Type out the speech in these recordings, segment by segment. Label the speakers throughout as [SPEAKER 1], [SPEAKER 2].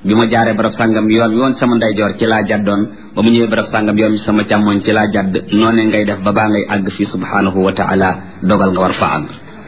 [SPEAKER 1] bi ma jaaree barab sàngam yoon woon sama ndeyjoor ci laa jàddoon ba mu ñëwee barab sàngam yoon sama càmmoñ ci laa jàdd noonee ngay def ba baa ngay àgg fii subhanahu wa taala dogal nga war fa àgg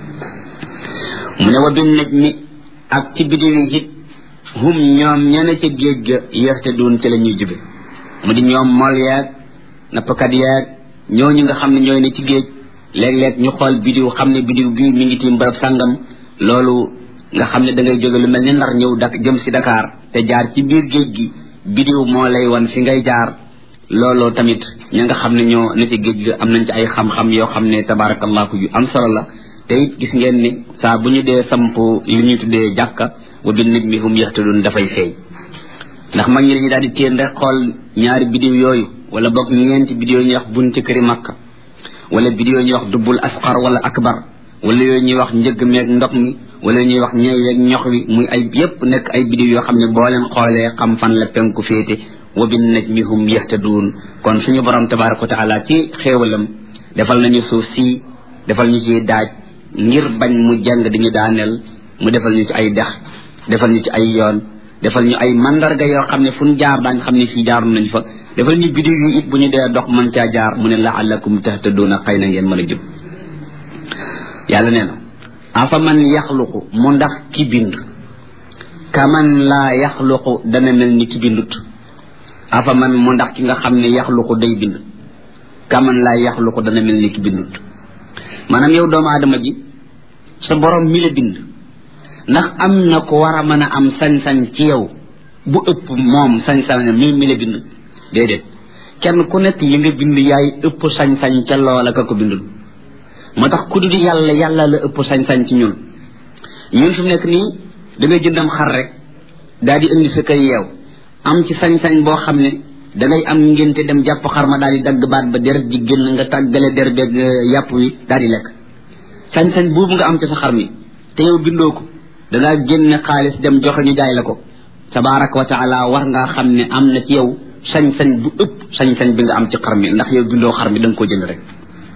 [SPEAKER 1] mu ne wa bin najmi ak ci bidiw yi it hum ñoom ñene ca géej ga yahtadun ci la ñuy jube mu di ñoom mool yaag nappkat yaag ñooñu nga xam ne ñooy ne ci géej léeg-léeg ñu xool bidiw xam ne bidiw bii mi ngi tiim barab sàngam loolu nga xam ne da ngay jóge lu mel ni Ndar ñëw jëm si Dakar te jaar ci biir géej gi bidiw moo lay wan fi ngay jaar loolu tamit ña nga xam ne ñoo ne ci géej gi am nañ ci ay xam-xam yoo xam ne tabarakallahu yu am solo la te it gis ngeen ni saa bu ñu dee samp li ñuy tuddee jàkka wa bin najmi hum yahtadun dafay feeñ ndax mag ñi dañuy daal di téen rek xool ñaari bidiw yooyu wala boog ñeenti bidiw ñuy wax bun ci këri Makka wala bidiw ñuy wax dubbul asqar wala akbar wala yooyu ñuy wax njëgg meeg ndox mi wala ñuy wax ñeew yeeg ñox wi muy ay yépp nekk ay bidiw yoo xam ne boo leen xoolee xam fan la penku féete wa bin najmi hum yahtadun kon suñu borom tabaraka wa taala ci xéewalam defal nañu suuf si defal ñu ci daaj ngir bañ mu jàng diñu daaneel mu defal ñu ci ay dex defal ñu ci ay yoon defal ñu ay mandarga yoo xam ne fu ñu jaar daañ xam ne fii jaaru nañ fa defal ñu bidiw yi it bu ñu dee dox mën caa jaar mu ne la'allakum tahtaduna xëy na ngeen mën a jub yàlla nee na afa man yaxluqu mu ndax ki bind kaman laa yaxluqu dana mel ni ki bindut afa man mu ndax ki nga xam ne yaxluqu day bind kaman laa yaxluqu dana mel ni ki bindut maanaam yow doomu aadama ji sa borom mi la bind ndax am na ko war a mën a am sañ-sañ ci yow bu ëpp moom sañ-sañ mi la bind déedéet kenn ku nekk li nga bind yaay ëpp sañ-sañ ca loola ka ko bindul moo tax ku dul yàlla yàlla la ëpp sañ-sañ ci ñun fi mu nekk nii da ngay jëndam xar rek daal di indi sa kër yeew am ci sañ-sañ boo xam ne da ngay am ngénte dem jàpp xar ma daal di dagg baat ba deret ji génn nga tàggale der beeg yàpp wi daal di lekk sañ-sañ boobu nga am ci sa xar mi te yow bindoo ko da ngaa génne xaalis dem joxe ñu jaay la ko tabaraka wa taala war ngaa xam ne am na ci yow sañ-sañ bu ëpp sañ-sañ bi nga am ci xar mi ndax yow bindoo xar mi da nga koo jënd rek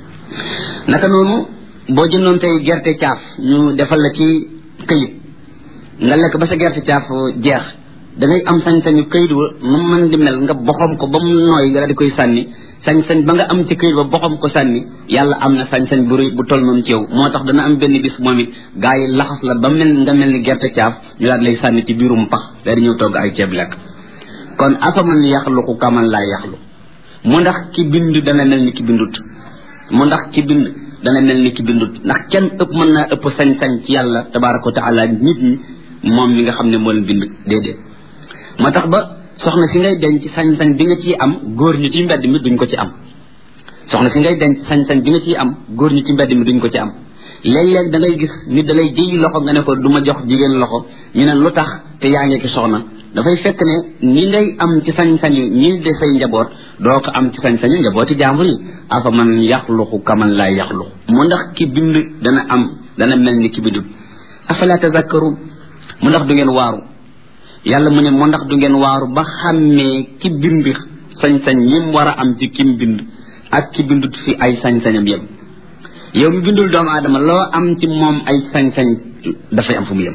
[SPEAKER 1] naka noonu boo jëndoon tey gerte caaf ñu defal la ci këyit nga lekk ba sa gerte caaf jeex da ngay am sañ-sañu këyit wa mu mën di mel nga boxom ko ba mu nooy nga daal di koy sànni sañ-sañ ba nga am ci këyit ba boxom ko sànni yàlla am na sañ-sañ bu rëy bu toll noonu ci yow moo tax dana am benn bis moom it gaa yi laxas la ba mel nga mel ni gerte caaf ñu daal lay sànni ci biirum pax daal di ñëw togg ay ceeb lekk kon afa man yaxluqu kaman laa yaxluqu mu ndax ki bind dana mel ni ki bindut mu ndax ki bind dana mel ni ki bindut ndax kenn ëpp mën naa ëpp sañ-sañ ci yàlla tabaraka wa taala nit ñi moom mi nga xam ne moo leen bind déedéet moo tax ba soxna si ngay denc sañ-sañ bi nga ciy am góor ñi ci mbedd mi duñ ko ci am soxna si ngay denc sañ-sañ bi nga ciy am góor ñi ci mbedd mi duñ ko ci am léeg-léeg da ngay gis nit da lay jëyi loxo nga ne ko du ma jox jigéen loxo ñu ne lu tax te yaa ngi ki soxna dafay fekk ne ñi ngay am ci sañ-sañu ñi de say njaboot doo ko am ci sañ-sañu njabooti jàmbur yi afa man yaxluqu kaman laa yaxluqu mu ndax ki bind dana mel ni ki bindut afala tazakkarun mu ndax du ngeen waaru yàlla mu ne mu ndax du ngeen waaru ba xàmmee ki bind sañ-sañ yim war a am ci kim bind ak ki bindut fi ay sañ-sañam yem yow mi bindul doomu aadama loo am ci moom ay sañ-sañ dafay am fu mu yem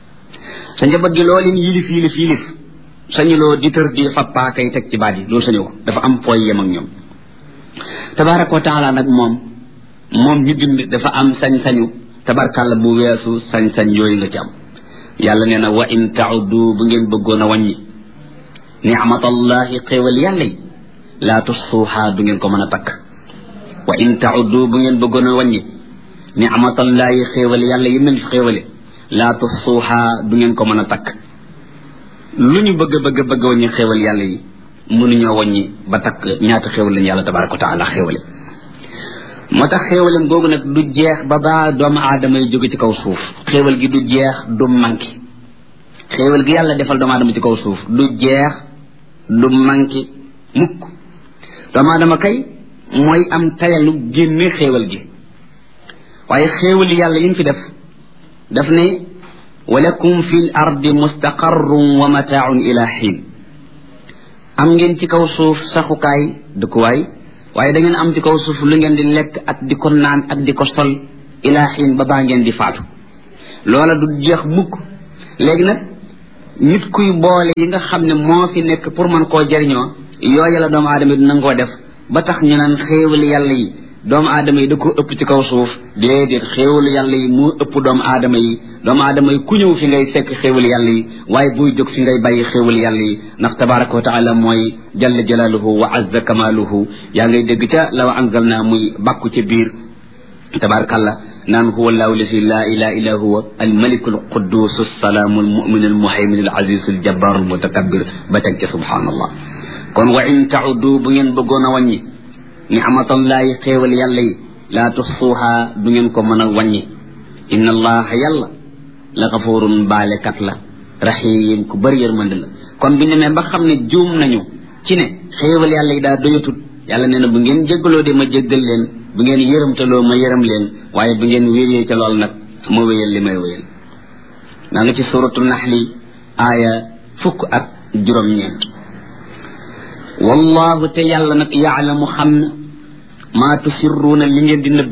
[SPEAKER 1] sa njaboot gi loo leen yilif sañuloo di tër di fa paakay teg ci baat yi loolu sañu ko dafa am fooy yem ak ñoom tabaraka wa taala nag moom mi bind dafa am sañ-sañu tabarkàlla bu weesu sañ-sañ yooyu nga ci am yàlla nee na wa in ta'uddu bu ngeen bëggoon a wàññi ni'matallahi xéewal yàlla yi laa tuxsuuha du ngeen ko mën a takk wa in ta'uddu bu ngeen bëggoon a wàññi ni'matallahi xéewal yàlla yi mel fi xéewale laa tuxsuuha du ngeen ko mën a takk lu ñu bëgg wàññi xéewal yàlla yi mënuñoo wàññi ba takk ñaata xéewal lañu yàlla tabaraka wa taala xéewale moo tax xéewalam googu nag du jeex ba baa doomu aadama yi jóge ci kaw suuf xéewal gi du jeex du manqué xéewal gi yàlla defal doomu aadama ci kaw suuf du jeex du manqué mukk doomu aadama kay mooy am tayalu génne xéewal gi waaye xéewal yàlla yi mu fi daf ne walakum fil ardi mustaqarrun wa mata'un ila xiin am ngeen ci kaw suuf saxukaay dëkkuwaay waaye da ngeen am ci kaw suuf lu ngeen di lekk ak di ko naan ak di ko sol ila xiin ba baa ngeen di faatu loola du jeex mukk léegi nag nit kuy boole yi nga xam ne moo fi nekk pour mën koo jëriñoo yooya la doomu aadama yi du nangoo def ba tax ñu naan xéewali yàlla yi doomu aadama yi da ko ëpp ci kaw suuf déedéet xéewalu yàlla yi moo ëpp doomu aadama yi ku ñëw fi ngay fekk xéewali yàlla yi waaye buy jóg fi ngay bàyyi xéewali yàlla yi ndax tabaraka wa taala mooy jalla jalaaluhu wa azza kamaaluhu yaa ngay dégg ca law anzalna muy bàkku ca biir tabarakallah naan huwa allahu lasi la ilaha illa huwa almaliku alquddus assalaamu almumin almuhaymin alaziz aljabbar almutakabbir ba teg ca subhanallah kon wa in taudu bu ngeen bëggoon a wàññi ni'matallahi xéewal yàlla yi laa tuxsuuha du ngeen ko mën a wàññi inna allaha yàlla la gafurun baalekat la rahim ku bëri yërmande la kon bi demee ba xam ne juum nañu ci ne xéewal yàlla yi daa doyatut yàlla nee na bu ngeen jéggaloo de ma jéggal leen bu ngeen yërëmtaloo ma yërëm leen waaye bu ngeen wéyee ca lool nag ma wéyal li may wéyal naa nga ci suratu naxli aaya 19 wallahu te yàlla nag yaalamu xam na maa tusirruuna li ngeen di nëbb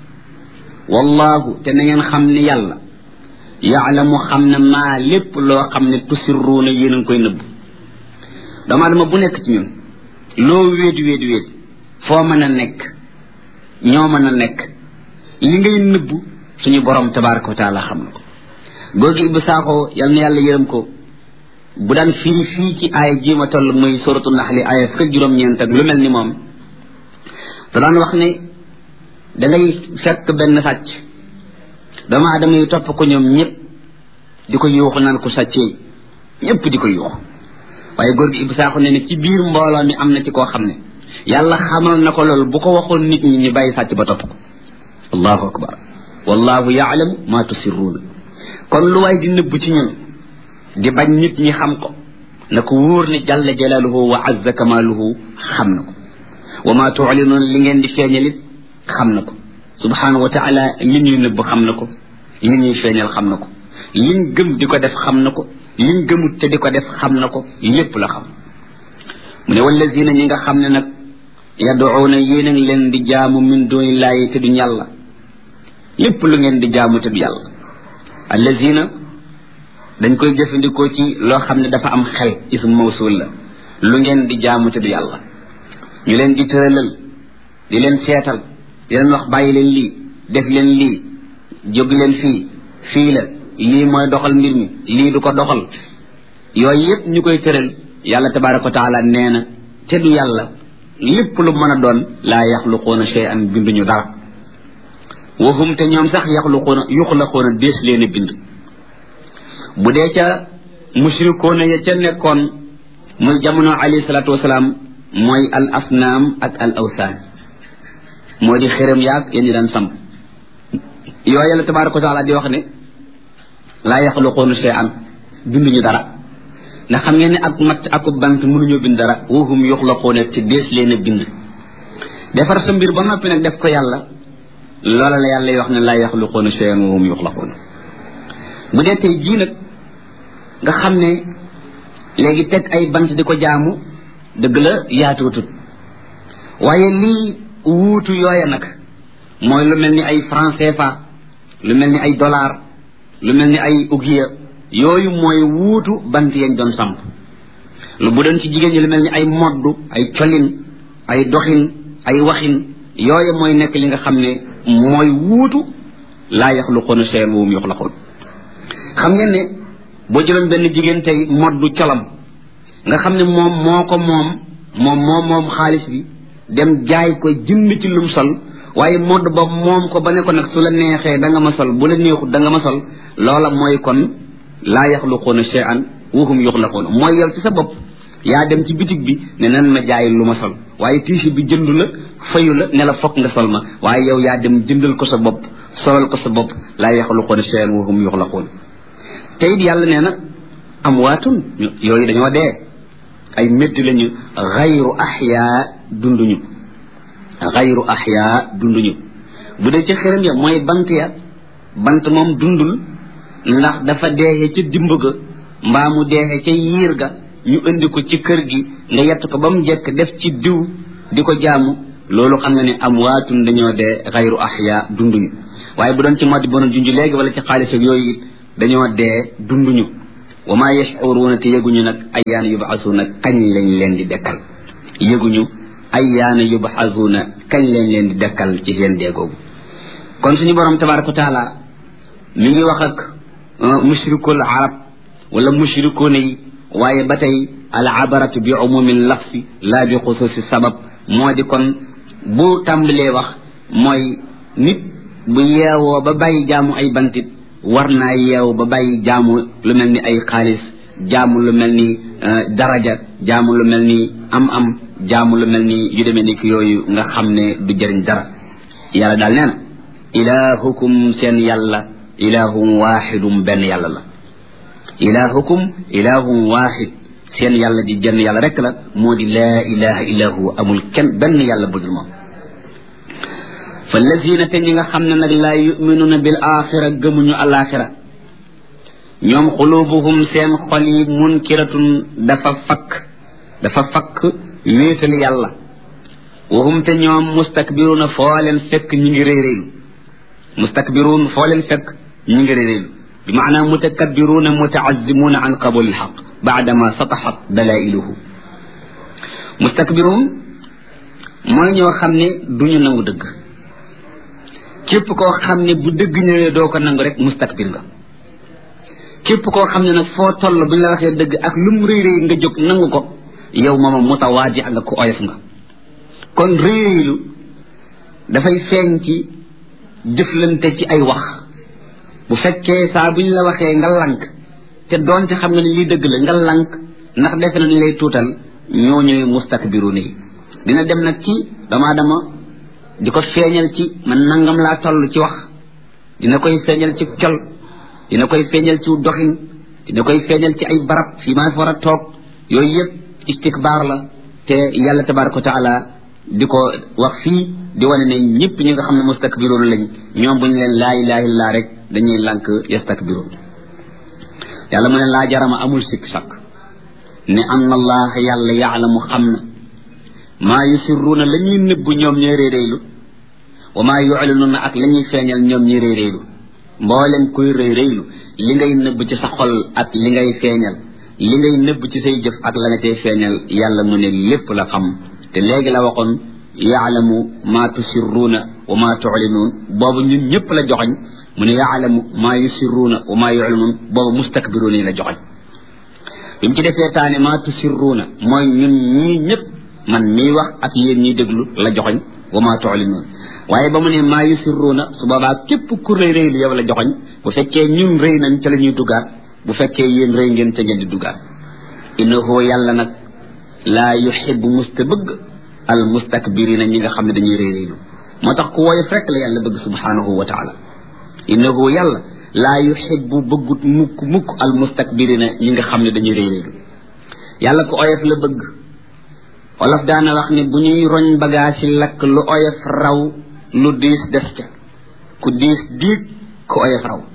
[SPEAKER 1] wallahu te na ngeen xam ne yàlla yaalamu xam na maa lépp loo xam ne tusirruuna yéen a ngi koy nëbb doomu aadama bu nekk ci ñun loo wéet foo mën a nekk ñoo mën a nekk li ngay nëbb suñu borom tabaraka wa taala xam na ko góor gi Ibou Sakho yal na yàlla yërëm ko bu daan fii ci aaya ji ma toll muy suratu naxli aaya 19 ak lu mel ni moom te daan wax ne da ngay fekk benn sàcc doomu aadama yi topp ko ñoom ñëpp di ko yuuxu naan ko sàccee ñëpp di ko yuuxu waaye góor gi Ibou Sakho ne ne ci biir mbooloo mi am na ci koo xam ne yàlla xamal na ko loolu bu ko waxoon nit ñi ñu bàyyi sàcc ba topp ko allahu akbar wallahu yaalamu ma tusirruuna kon lu waay di nëbb ci ñun di bañ nit ñi xam ko na ko wóor ne jalla jalaaluhu wa azza kamaaluhu xam na ko wa ma tu'linuuna li ngeen di feeñalit xam na ko subhanahu wa taala li ñuy nëbb xam na ko li ñuy feeñal xam na ko liñ gëm di ko def xam na ko liñ gëmut te di ko def xam na ko lépp la xam mu ne wallazina ñi nga xam ne nag yad'uuna yéen a ngi leen di jaamu min dunillahi te duñ yàlla lépp lu ngeen di jaamu te du yàlla allazina dañ koy jëfandikoo ci loo xam ne dafa am xel ism mawsul la lu ngeen di jaamu te du yàlla ñu leen di tëralal di leen seetal di leen wax bàyyi leen lii def leen lii jóg leen fii la lii mooy doxal mbir mi lii du ko doxal yooyu yëpp ñu koy tëral yàlla tabaraka wa taala nee na te du yàlla lépp lu mën a doon laa yaxluquuna shay'an binduñu dara wahum te ñoom sax yuxlaquuna dees leen a bind bu dee ca mushrikoona ya ca nekkoon muy jamono alayhi salaatu wasalaam mooy al asnaam ak al awsaan moo di xërëm yaag yéen ñi daan samp yooyu yàlla tabaraka wa taala di wax ne laa yaxluquuna shay'an binduñu dara ndax xam ngeen ne ak matt akub bant mënuñoo bind dara wahum yuxlaquuna te dees leen a bind defar sa mbir ba noppi nag def ko yàlla loola la yàlla wax ne laa yaxluquuna shay'an wahum yuxlaquuna bu dee tey jii nag nga xam ne léegi teg ay bant di ko jaamu dëgg la yaatuutut waaye lii wuutu yooya nag mooy lu mel ni ay franc CFA lu mel ni ay dollar lu mel ni ay ugiya yooyu mooy wuutu bant yañ doon samp lu bu doon ci jigéen ñi lu mel ni ay moddu ay colin ay doxin ay waxin yooyu mooy nekk li nga xam ne mooy wuutu laa yaxluquuna shay'an wa hum yuxlaquun xam ngeen ne boo jëloon benn jigéen tey moddu colam nga xam ne moom moom xaalis bi dem jaay ko jënd ci lum sol waaye modd ba moom ko ba ne ko nag su la neexee da nga ma sol bu la neexut da nga ma sol loola mooy kon laa yaxluquuna shay'an wa hum yuxlaquun mooy yow ci sa bopp yaa dem ci bitig bi ne nan ma jaay lu ma sol waaye tiisi bi jëndu la fayu la ne la fokk nga sol ma waaye yow yaa dem jëndal ko sa bopp solal ko sa bopp laa yaxluquuna shay'an wa hum yuxlaquun te it yàlla nee na amwaatun yooyu dañoo dee ay métti lañu xayru axyaa dunduñu bu dee ci xërëm ya mooy bant moom dundul ndax dafa deexee ca dimb ga mbaa mu deexee ca yiir ga ñu indi ko ci kër gi nga yett ko ba mu jekk def ci diw di ko jaamu loolu xam nga ne amwaatun dañoo dee xayru axyaa dunduñu waaye bu doon ci modi bono junj léegi wala ci xaalis ak yooyu it dañoo dee dunduñu wa maa yash'uruuna te yëguñu nag ayyaana yub'asuuna kañ lañ leen di dekkal yëguñu ayyaana yub'asuuna kañ lañ leen di dekkal ci seen dee googu kon suñu borom tabaaraka wa taala mi ngi wax ak mushrikul arab wala mushrikuuna yi waaye ba tey al abaratu bi umumi lafsi laa bi xusuusi sabab moo di kon bu tàmbalee wax mooy nit bu yeewoo ba bàyyi jaamu ay bantit war naa yeew ba bàyyi jaamu lu mel ni ay xaalis jaamu lu mel ni daraja jaamu lu mel ni am jaamu lu mel ni yu demee ni ki yooyu nga xam ne du jëriñ dara yàlla daal nee na ilaahukum seen yàlla ilaahum waaxidum benn yàlla la ilaahukum ilaahum waaxid seen yàlla di jenn yàlla rek la moo di laa ilaha illa huwa amul kenn benn yàlla budul moom fa lazina te ñi nga xam ne nag laa yuminuuna bil axira gëmuñu alaxira ñoom xulubuhum seen xol yi munkiratun dafa fakk wéetal yàlla wahum te ñoom mustakbiruuna foo leen fekk ñu ngi réyréylu mustakbiruun foo leen fekk ñu ngi réyréylu bi maanaam mutakabbiruuna mutaazimuuna an qabuli lxaq baadama sataxat dalailuhu mustakbiruun mooy ñoo xam ne duñu nangu dëgg képp koo xam ne bu dëgg ñëwee doo ko nangu rek mustakbir nga képp koo xam ne nag foo toll bu ñu la waxee dëgg ak lu mu réy nga jóg nangu ko yow mooma mutawaaji nga ko oyof nga kon réylu dafay feeñ ci jëflante ci ay wax bu fekkee saa bu ñu la waxee nga lank te doon ci xam nga ne lii dëgg la nga lank ndax defe na ni lay tuutal ñooñu mustakbiruna yi dina dem nag ci doomu aadama di ko feeñal ci man nangam laa toll ci wax dina koy feeñal ci col dina koy feeñal ci doxin dina koy feeñal ci ay barab fii maa fi war a toog yooyu yëpp istikbaar la te yàlla tabaraka wa taala di ko wax fii di wane ne ñëpp ñi nga xam ne mustakbiroon lañ ñoom bu ñu leen laa ilaha illa rek dañuy lànk yastakbiroon yàlla mu ne laa jarama amul sikk sakk ne anna allah yàlla yaalamu xam na maa yusirruuna la ñuy nëbb ñoom ñooy réeréylu wa maa yuclinuuna ak la ñuy feeñal ñoom ñuy réeréylu mboolem kuy réeréylu li ngay nëbb ci sa xol ak li ngay feeñal li ngay nëbb ci say jëf ak la nga tey feeñal yàlla mu ne lépp la xam te léegi la waxoon yaalamu maa tusirruuna wa maa tuclinuun boobu ñun ñëpp la joxoñ mu ne yaalamu maa yusirruuna wa maa yuclinuun boobu mustakbiruuna yi la joxoñ bi mu ci defee taane maa tusirruuna mooy ñun ñii ñëpp man mii wax ak yéen ñiy déglu la joxoñ wa maa tuclinuun waaye ba mu ne maa yusirruuna su boobaa képp ku rëy rëylu yow la joxoñ bu fekkee ñun rëy nañ ca la ñuy duggaat bu fekkee yéen rëy ngeen ca ngeen di duggaat innahu yàlla nag laa yuhibbu musta bëgg al mustakbirina ñi nga xam ne dañuy réeréelu moo tax ku woyof rek la yàlla bëgg subhanahu wa taala innahu yàlla laa yuhibbu bëggut mukk al mustakbirina ñi nga xam ne dañuy réeréelu yàlla ku oyof la bëgg olof daana wax ne bu ñuy roñ bagaasi lakk lu oyof raw lu diis des ca ku diis diig ku oyof raw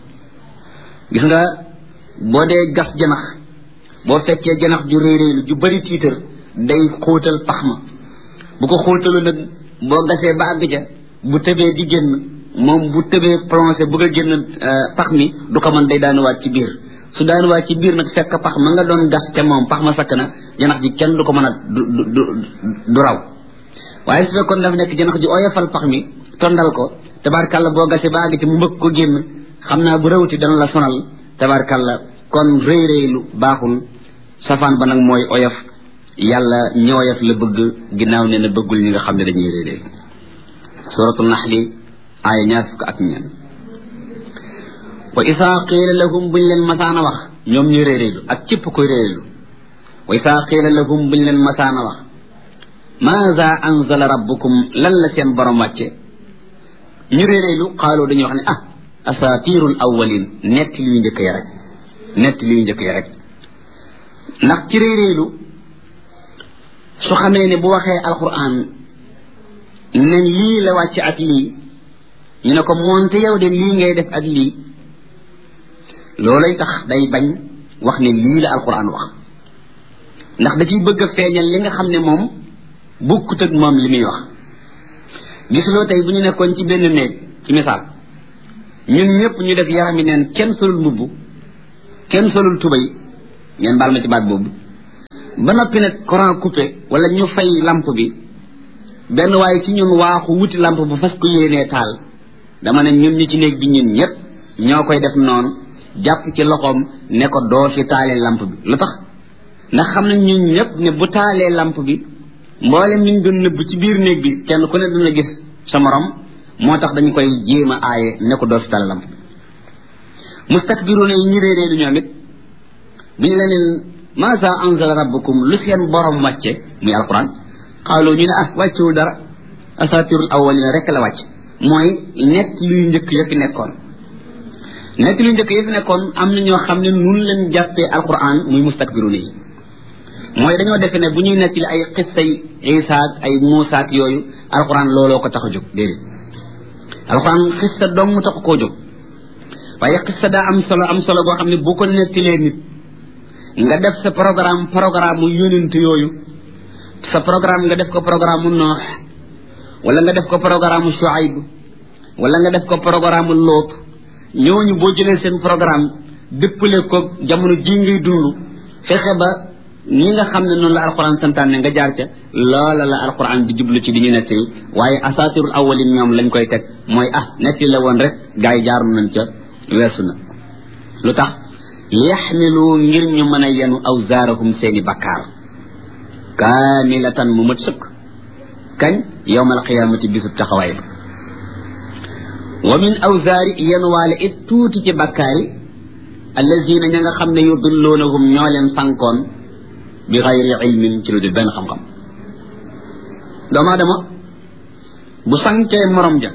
[SPEAKER 1] gis nga boo dee gas janax boo fekkee janax ju réeréelu ju bari tiitar day xóotal pax ma bu ko xóotalu nag boo gasee ba àgg ca bu tëbee di génn moom bu tëbee plongé bëgg a génn pax mi du ko mën day daanuwaat ci biir su daanuwaat ci biir nag fekk pax ma nga doon gas ca moom pax ma sakk na janax ji kenn du ko mën a du raw waaye su fekkoon dafa nekk janax ji oyofal pax mi tondal ko tabarkàlla boo gasee ba àgg ca mu bëgg ko génn xam naa bu rawti dana la sonal tabarkàlla kon réy-réylu baaxul safaan ba nag mooy oyof yàlla ñi oyof la bëgg ginnaaw nee na bëggul ñi nga xam ne dañuy réy-réy suratul naxli aaya 20 wa isaa qiila lahum buñ leen masaana wax ñoom ñuy réy-réylu ak képp koy réy-réylu wa isaa qiila lahum buñ leen masaana wax maaza anzala rabbukum lan la seen borom wàcce ñu réy-réylu xaaloo dañuy wax ne asatirul awwalin nett li yu njëkk yi rek ndax ci réeréelu su xamee ne bu waxee alquran ne lii la wàcc ak lii ñu ne ko moonte yow de lii ngay def ak lii loolay tax day bañ wax ne lii la alquran wax ndax da ciy bëgg a feeñal li nga xam ne moom bukkut ak moom li muy wax gisuloo tey bu ñu nekkoon ci benn néeg ci misaal ñun ñëpp ñu def yarami neen kenn solul mbubb kenn solul tubay ngeen baal ma ci baat boobu ba noppi nag courant coupé wala ñu fay lampe bi benn waaye ci ñun waaxu wuti lampe bu fas ko yéenee taal dama ne ñun ñi ci néeg bi ñun ñëpp ñoo koy def noonu jàpp ci loxoom ne ko doo fi taalee lampe bi lu tax ndax xam nañ ñun ñëpp ne bu taalee lampe bi mboolem ñu doon nëbb ci biir néeg bi kenn ku ne dina gis sa morom moo tax dañu koy jéem a aaye ne ko doo fi taalee lampe bi mustakbiruna yi ñu réeree lu ñoom it bi ñu leen maasa anzala rabbukum lu seen borom wàcce muy alquran xaaloo ñu ne wàccewul dara asatirul awwalina rek la wàcc mooy nekk luy njëkk ya fi nekkoon nekk luy njëkk ya fi nekkoon am na ñoo xam ne nun leen jàppee alquran muy mustakbiruna yi mooy dañoo defe ne bu ñuy nettali ay xissay Isa ak ay Muusa ak yooyu alquran looloo ko tax a jóg déedéet alquran xissa dong mu tax koo jóg waaye xissa daa am solo boo xam ne bu ko nettalee nit nga def sa programme mu yonent yooyu sa programme nga def ko programme mu Noox wala nga def ko programme mu Shuayb wala nga def ko programme mu Loot ñooñu boo jëlee seen programme dëppale ko jamono ji ngay dund fexe ba ñi nga xam ne noonu la alquran santaane nga jaar ca loola la alquran di jublu ci di ñu nettali waaye asatirul awwalin ñoom lañ koy teg mooy nettali la woon rek gaa yi jaaru nañ ca weesu na lu tax yaxmilu ngir ñu mën a yenu awzaarahum seeni bakkaar kaamilatan mu mat sëkk kañ yawmal qiyaamati bisub taxawaay ba wa min awzaari yenuwaale it tuuti ci bakkaar yi allazina ña nga xam ne yudilluunahum ñoo leen sànkoon bi xayri ilmin ci lu dul benn xam-xam doomu aadama bu sànkee morom ja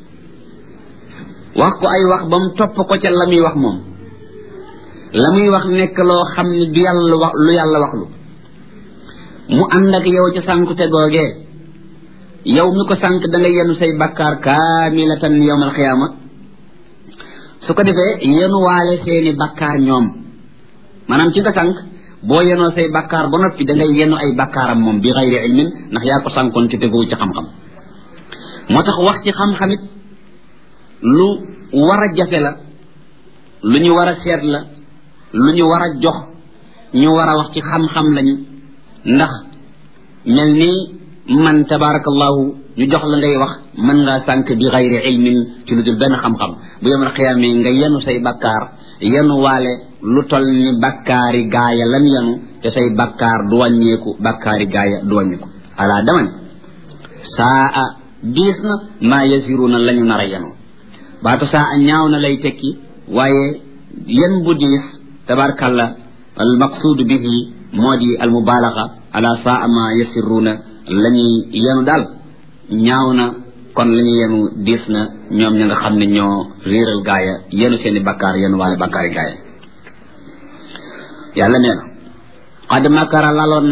[SPEAKER 1] wax ko ay wax ba mu topp ko ca la muy wax moom la muy wax nekk loo xam ne du yàlla wax lu yàlla wax lu mu ànd ak yow ca sànkute googee yow mi ko sànk da nga yenu say bakkaar kaamilatan yawmal xiyaama su ko defee yenuwaale seeni bakkaar ñoom maanaam ci nga sànk boo yenoo say bakkaar ba noppi da ngay yenu ay bakkaaram moom bi xayri ilmin ndax yaa ko sànkoon ci teguwu ci xam-xam moo tax wax ci xam-xamit lu war a jafe la lu ñu war a seet la lu ñu war a jox ñu war a wax ci xam-xam lañu ndax mel ni man tabarakallahu ñu jox la ngay wax mën ngaa sànk bi xayri ilmin ci lu dul benn xam-xam bu yemal xiyaame nga yenu say bakkaar yenu waale lu tol ni bakkaari gaaya lan yenu te say bakkaar du wàññeeku bakkaari gaaya du wàññeeku ala daman saa diis na maa yasiruna lañu nar a yenu baatu saa ñaaw na lay tekki waaye yen bu diis tabarakallah al maqsuud bihi moo di al mubaalaga ala saa ma yasiruna lañuy yenu daal ñaaw na kon lañuy yenu diis na ñoom ña nga xam ne ñoo réeral gaaya yenu seeni bakkaar yenu waale bakkaari gaaya yàlla nee na xad makara laloon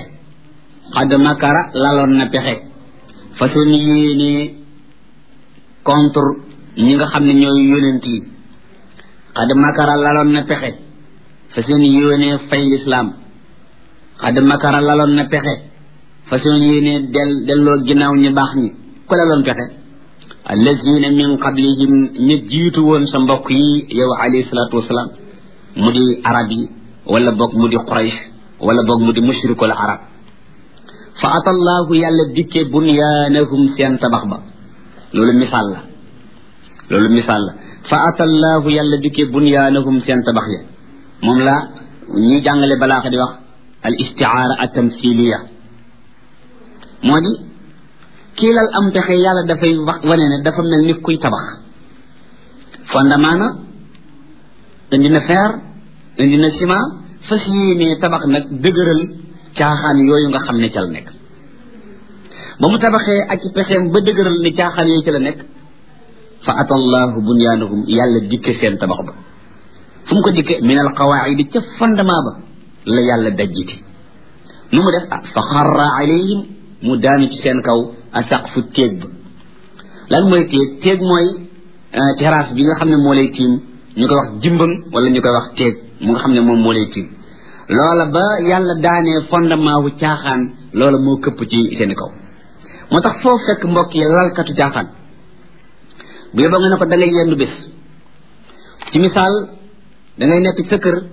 [SPEAKER 1] na pexe façon yéene contre ñi nga xam ne ñooy yonent yi xad makara laloon na pexe façon yéene fay lislaam xad makara laloon na pexe façon yéene delloo ginnaaw ñu baax ñi ku laloon pexe allazina min qablihim ñu jiitu woon sa mbokk yi yow alayhi salaatu wasalaam mu di arab yi wala boog mu di quraysh wala boog mu di mushrikul arab fa atallahu yàlla dikke bunyaanahum seen tabax ba loolu misaal la fa atallahu yàlla dikke bunyaanahum seen tabax ya moom la ñuy jàngale balaaxa di wax al istiaara at tamsiliya moo di kiilal am pexe yàlla dafay wax wane ne dafa mel ni kuy tabax fondement na indi na fer indi na ciment fas yéenee tabax nag dëgëral caaxaan yooyu nga xam ne ca la nekk ba mu tabaxee ak ci pexeem ba dëgëral ne caaxaan yooyu ca la nekk fa atallahu bunyaanahum yàlla dikke seen tabax ba fu mu ko dikke min al qawaidi ca fondement ba la yàlla dajjiti nu mu def fa xarra alayhim mu daanu ci seen kaw asaqfu téeg ba lan mooy téeg mooy terrasse bi nga xam ne moo lay tiim ñu koy wax jimbang wala ñu koy wax téeg mu nga xam ne moom moo lay tiim loola ba yàlla daanee fondement wu caaxaan loola moo këpp ci seen kaw moo tax foo fekk mbokk yi lalkatu caaxaan bu yóbboo nga ne ko da ngay yendu bés ci misaal da ngay nekk sa kër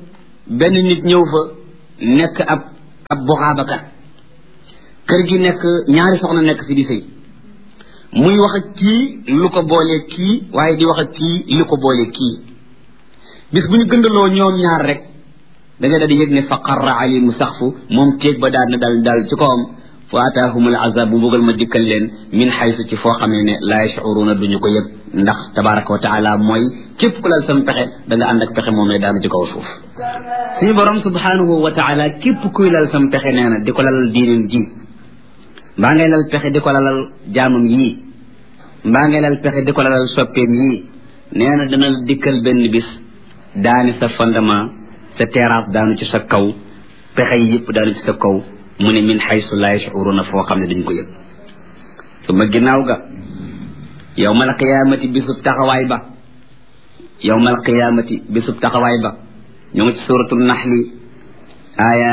[SPEAKER 1] benn nit ñëw fa nekk ab buxaabakat kër gi nekk ñaari soxna nekk fi di sëy muy wax ak kii lu ko boolee kii waaye di wax ak kii lu ko boolee kii bis bu ñu gëndaloo ñoom ñaar rek da nga daal di yëg ne fa qarra alimu saxfu moom téeg ba daal na daal ci kawam fa ataahumul azab bu bëggal ma dikkal leen min xaysu ci foo xamee ne laa yashuruna duñu ko yëg ndax tabaraka wa taala mooy képp ku lal sam pexe da nga ànd ak pexe moomee daanu ci kaw suuf suñu borom subhanahu wa taala képp kuy lal sam pexe nee na di ko lalal diinam ji mbaa ngay lal pexe di ko lalal jaamam yii mbaa ngay lal pexe di ko lalal soppeem yii nee na dana dikkal benn bis daani sa fondement sa terrasse daanu ci sa kaw pexe yi yëpp daanu ci sa kaw mu ne min xaysu laa yashuruna foo xam ne dañ ko yëg su ma ginnaaw ga yawmal qiyaamati bisub taxawaay ba yawmal qiyaamati bisub taxawaay ba ñu ngi ci suratul naxli aaya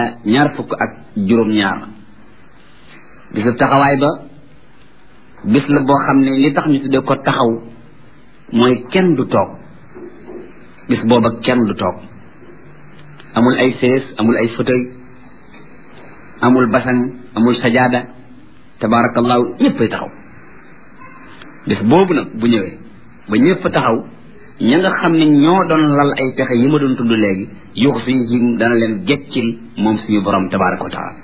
[SPEAKER 1] 22 bisub taxawaay ba bis la boo xam ne li tax ñu tuddee ko taxaw mooy kenn du toog bis booba kenn du toog amul ay sees amul ay fauteuil amul basan amul sajaada tabarakallahu ñëppay taxaw bis boobu nag bu ñëwee ba ñëpp taxaw ña nga xam ne ñoo doon lal ay pexe yi ma doon tudd léegi yuux fihim dana leen geccil moom suñu borom tabaraka wa taala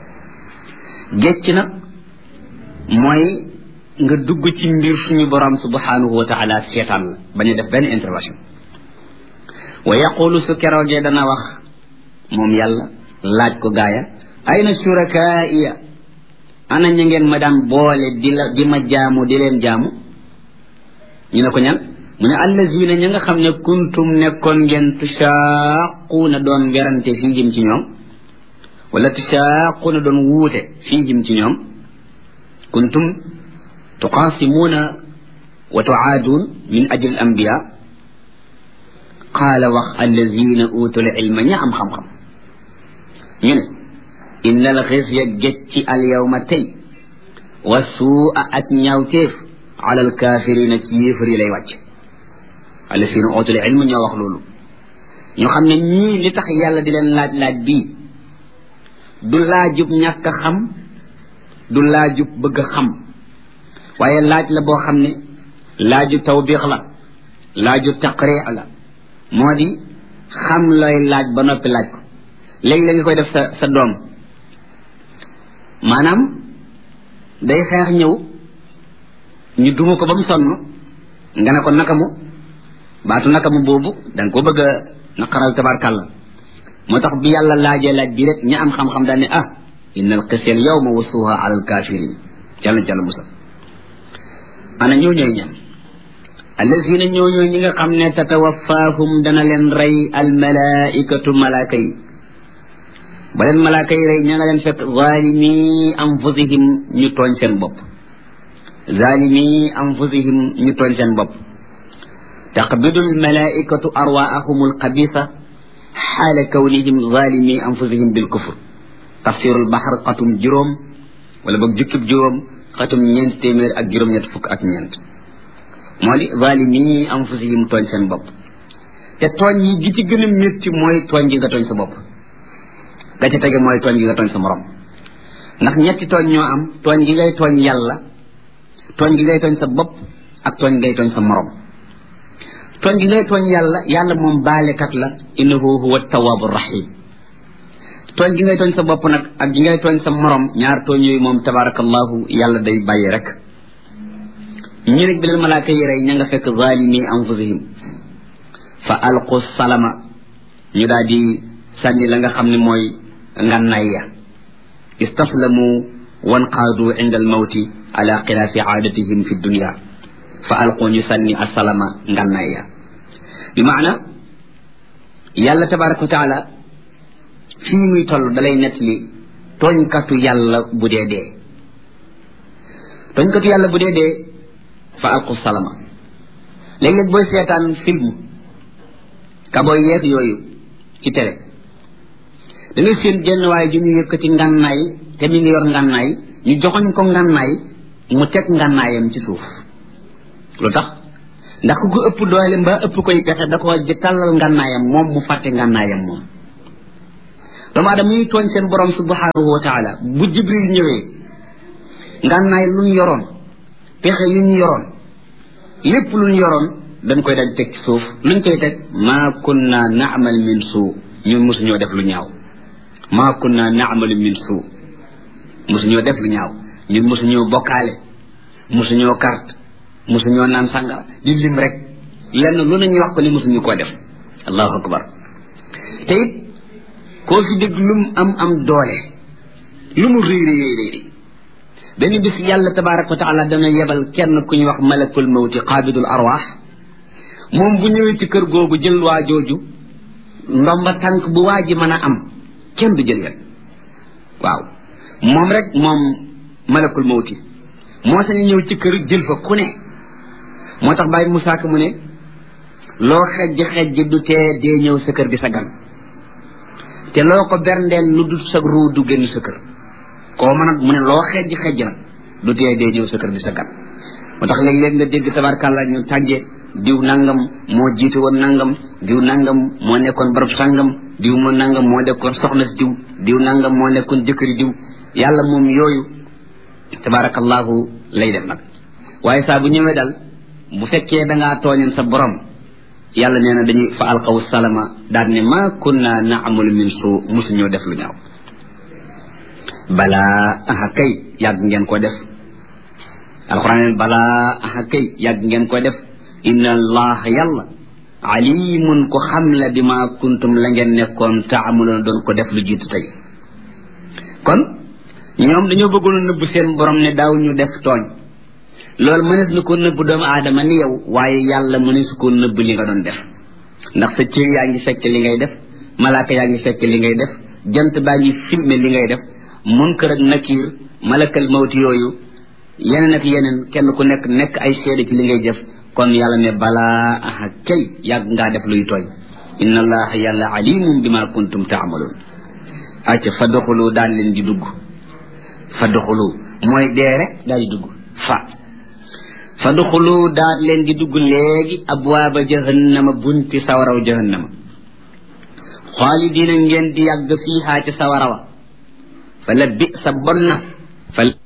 [SPEAKER 1] gecc nag mooy nga dugg ci mbir suñu borom subhanahu wa taala seetaan la bañ a def benn intervention wa yaqulu su keroogee dana wax moom yàlla laaj ko gaaya ayna shurakaaiya ana ña ngeen ma daan boole di ma jaamu di leen jaamu ñu ne ko ñan mu ne allazina ña nga xam ne kuntum nekkoon ngeen tushaaquuna doon werante fiihim ci ñoom wala tushaaquuna doon wuute fiihim ci ñoom kuntum tuqaasimuuna wa tuaaduun min ajli al anbiya qaala wax allazina utul ilma ña am xam-xam ñu ne inna al xisya gécci al yawma tey wa suua ak ñaawteef ala al kaafirina ci yéefar yi lay wàcc allazina utul ilma ñoo wax loolu ñu xam ne ñii li tax yàlla di leen laaj bii du laajub ñàkk a xam du laajub bëgg a xam waaye laaj la boo xam ne laaju tawbiix la laaju taqriix la moo di xam looy laaj ba noppi laaj ko léegi la nga koy def sa doom maanaam day xeex ñëw ñu duma ko ba mu sonn nga ne ko nakamu baatu nakamu boobu da nga ko bëgg a naqaral tabarkàlla moo tax bi yàlla laajee laaj bi rek ña am xam-xam daal ne inna al qisya al yawma wasuha ala al kafirin jàll musal ana ñoo ñooy ñan allazina ñoo ñooy ñi nga xam ne tatawaffahum dana leen rey al malaikatu malaaka yi ba leen malaaka yi rey ña nga leen fekk zalimi anfusihim ñu tooñ seen bopp zalimi anfusihim ñu tooñ seen bopp taqbidu al malaikatu arwaahum al qabisa xaala kawnihim zalimi anfusihim bil kufr tafsirul bahr xatum juróom wala boog jukkib juróom xatum 484 moo di zalimi anfusihim tooñ seen bopp te tooñ yi gi ci gën a métti mooy tooñ gi nga tooñ sa bopp ga ca tege mooy tooñ gi nga tooñ sa morom ndax ñetti tooñ ñoo am tooñ gi ngay tooñ yàlla tooñ gi ngay tooñ sa bopp ak tooñ ngay tooñ sa morom tooñ gi ngay tooñ yàlla moom baalekat la innahu huwa tawaabu rahim tooñ gi ngay tooñ sa bopp nag ak gi ngay tooñ sa morom ñaar tooñ yooyu moom tabarakallahu yàlla day bàyyi rek ñi nag bi leen malaaka yi rey ña nga fekk zalimi anfusihim fa alqu salama ñu daal di sànni la nga xam ne mooy ngànnaay ya istaslamu wanqaadu inda al mawti ala xilaafi aadatihim fi dunia fa alqu ñu sànni asalama ngànnaay ya bi maana yàlla tabaraka wa taala fii muy toll dalay nettali tooñkatu yàlla bu dee dee tooñkatu yàlla bu dee dee fa alqu salama léeg-léeg booy seetaan film kabooy yeeg yooyu ci télé da ngay seen jenn waaye ju ñu yëkkati ngànnaay te mi ngi yor ngànnaay ñu joxoñ ko ngànnaay mu teg ngànnaayam ci suuf lu tax ndax ku ko ëpp doole mbaa ëpp koy pexe da ko di tàllal ngànnaayam moom mu fàtte ngànnaayam moom doomu aadama ñuy tooñ seen borom subhanahu wa taala bu jibril ñëwee ngànnaay lu ñu yoroon pexe yu ñu yoroon lépp lu ñu yoroon dañ koy dal teg ci suuf luñ koy teg maa kunna na'mal min suu ñun mosuñoo def lu ñaaw maa kunna na'mal min suu mosuñoo def lu ñaaw ñun mosuñoo bokkaale mosuñoo carte mosuñoo naan sàngara di lim rek lenn lu nañu wax ko ni mosuñu koo def allahu akbar te it koo fi dégg lu mu am doole lu mu réy benn bis yàlla tabaraka wa taala dana yebal kenn ku ñu wax malakul mawti qaabidul arwaax moom bu ñëwee ci kër googu jël waa jooju ndomba tànk bu waa ji mën a am kenn du jël wet waaw moom rek moom malakul mawti moo sañ ñëw ci kër jël fa ku ne moo tax bàyyi Musaa Ka mu ne loo xejj du tee dee ñëw sa kër di sa gan te loo ko berndeel lu dul sa ruu du génn sa kër koo mën a mu ne loo xejj nag du tee dee ñëw sa kër di sa gan moo tax léeg-léeg nga dégg tabarkàlla ñu tàgge diw nangam moo jiite woon nangam diw nangam moo nekkoon barab sangam diw moo nangam moo nekkoon soxna si diw nangam moo nekkoon jëkkëri diw yàlla moom yooyu tabarakallahu lay def nag waaye saa bu ñëwee dal bu fekkee dangaa tooñoon sa borom yàlla nee na dañuy fa alqaw salama daal ne ma kunna na'malu min suu musuñoo def lu ñaaw balaa aha kay yàgg ngeen ko def alquran balaa aha kay yàgg ngeen ko def inna allaha yàlla alimun ko xam la bi ma kuntum la ngeen nekkoon taamaloon doon ko def lu jiitu tey kon ñoom dañoo bëggoon a nëbb seen borom ne daaw ñu def tooñ loolu mënees na ko nëbb doomu aadama ni yow waaye yàlla mënees ko nëbb li nga doon def ndax sa cër yaa ngi fekk li ngay def malaaka yaa ngi fekk li ngay def jant baa ngi filmé li ngay def munkar ak nakiir malakal mawti yooyu yeneen ak yeneen kenn ku nekk ay seede ci li ngay def kon yàlla ne balaa aha kay yàgg ngaa def luy tooñ inna allaha yàlla alimun bima kuntum taamaloon acca fa doxulu daal leen di dugg fa doxulu mooy dee rek daal di dugg fa doxulu daal leen di dugg léegi abwaaba jahannama bunti sawaraw jahannama xaalidiina ngeen di yàgg fiihaa ci sawarawa fa la bi sa bon na fa